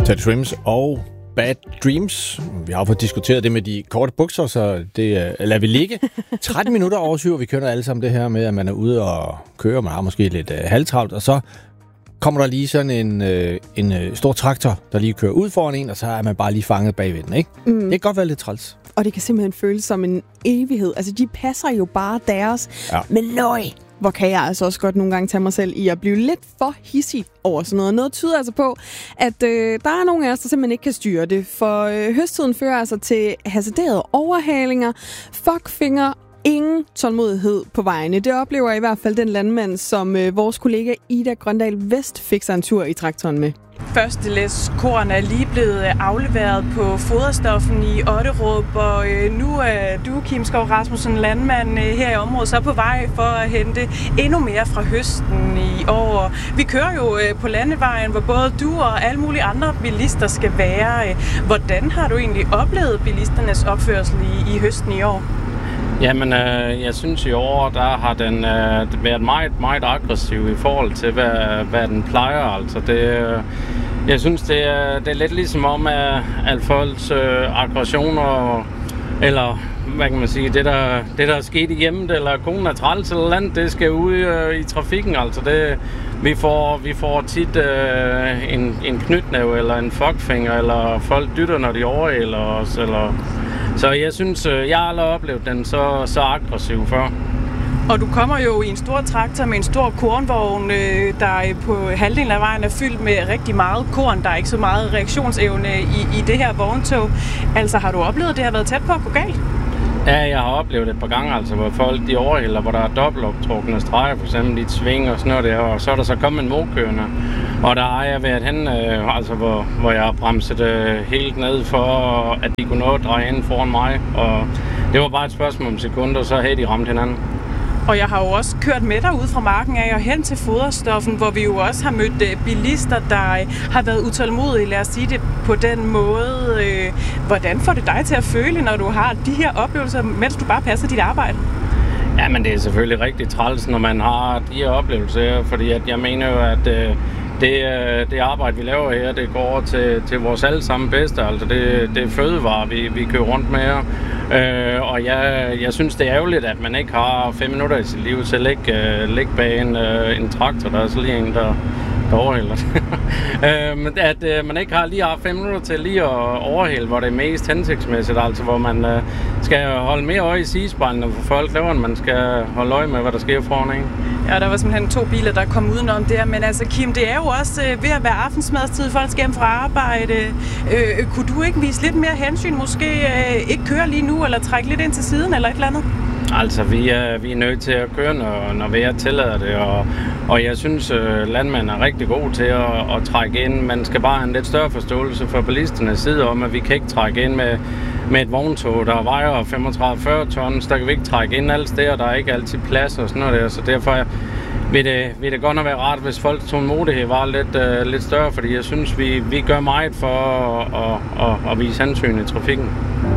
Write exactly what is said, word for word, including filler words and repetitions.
Teddy Swims og Bad Dreams. Vi har fået diskuteret det med de korte bukser, så det lader vi ligge. tretten minutter over syv, vi kører alle sammen det her med, at man er ude og køre, man har måske lidt uh, halvtravlt, og så kommer der lige sådan en, uh, en uh, stor traktor, der lige kører ud foran en, og så er man bare lige fanget bagved den, ikke? Mm. Det kan godt være lidt træls. Og det kan simpelthen føles som en evighed. Altså, de passer jo bare deres. Ja. Men nøj, hvor kan jeg altså også godt nogle gange tage mig selv i at blive lidt for hissig over sådan noget. Noget tyder altså på, at øh, der er nogle af os, der simpelthen ikke kan styre det. For øh, høsttiden fører altså til hasarderede overhalinger, fuckfinger, ingen tålmodighed på vejene. Det oplever i hvert fald den landmand, som øh, vores kollega Ida Grøndal Vest fik sig en tur i traktoren med. Første læs korn er lige blevet afleveret på foderstoffen i Otterup, og nu er du, Kim Skov Rasmussen, landmand her i området, så på vej for at hente endnu mere fra høsten i år. Vi kører jo på landevejen, hvor både du og alle mulige andre bilister skal være. Hvordan har du egentlig oplevet bilisternes opførsel i, i høsten i år? Jamen, øh, jeg synes i år, der har den øh, været meget, meget aggressiv i forhold til, hvad, hvad den plejer. Altså, det, øh, jeg synes, det er, det er lidt ligesom om, at, at folks øh, aggressioner, eller hvad kan man sige, det der, det der er sket i hjemmet, eller konen er træls eller andet, det skal ud øh, i trafikken. Altså, det, vi, får, vi får tit øh, en, en knytnæve eller en fuckfinger, eller folk dytter, når de overhælder os, eller... Så jeg synes, jeg har aldrig oplevet den så, så aggressiv før. Og du kommer jo i en stor traktor med en stor kornvogn, der på halvdelen af vejen er fyldt med rigtig meget korn. Der er ikke så meget reaktionsevne i, i det her vogntog. Altså, har du oplevet, at det har været tæt på at gå galt? Ja, jeg har oplevet det et par gange, altså, hvor folk de overhælder, hvor der er dobbeltoptrukne streger, for eksempel i et sving og sådan noget der, og så er der så kommet en modkørende. Og der har jeg været hen, øh, altså, hvor, hvor jeg har bremset øh, helt ned for, at de kunne nå at dreje ind foran mig. Og det var bare et spørgsmål om sekunder, så havde de ramt hinanden. Og jeg har jo også kørt med dig ud fra marken af og hen til foderstoffen, hvor vi jo også har mødt bilister, der har været utålmodige, lad os sige det på den måde. Hvordan får det dig til at føle, når du har de her oplevelser, mens du bare passer dit arbejde? Ja, men det er selvfølgelig rigtig træls, når man har de her oplevelser, fordi at jeg mener jo, at det, det arbejde, vi laver her, det går til, til vores allesammen bedste. Altså det, det er fødevarer, vi, vi kører rundt med her. Øh, og jeg, jeg synes, det er ærgerligt, at man ikke har fem minutter i sit liv til at ligge, uh, ligge bag en, uh, en traktor. Der er så lige en, der, der overhælder det. øh, at uh, man ikke har lige har fem minutter til lige at overhælde, hvor det er mest hensigtsmæssigt. Altså hvor man uh, skal holde mere øje i sidespejlene for folk laver, end man skal holde øje med, hvad der sker foran en. Ja, der var simpelthen to biler, der kom udenom der. Men altså, Kim, det er jo også øh, ved at være aftensmadstid, folk skal hjem fra arbejde. Øh, kunne du ikke vise lidt mere hensyn? Måske øh, ikke køre lige nu, eller trække lidt ind til siden, eller et eller andet? Altså, vi er, vi er nødt til at køre, når, når vejret tillader det. Og, og jeg synes, øh, landmænd er rigtig gode til at, at trække ind. Man skal bare have en lidt større forståelse for bilisternes side om, at vi kan ikke trække ind med, med et vogntog, der vejer femogtredive til fyrre tons. Der kan vi ikke trække ind alle steder, der er ikke altid plads og sådan noget der. Så derfor vil det, vil det godt nok være rart, hvis folks tålmodighed var lidt, uh, lidt større, fordi jeg synes, vi, vi gør meget for at, at, at, at vise hensyn i trafikken.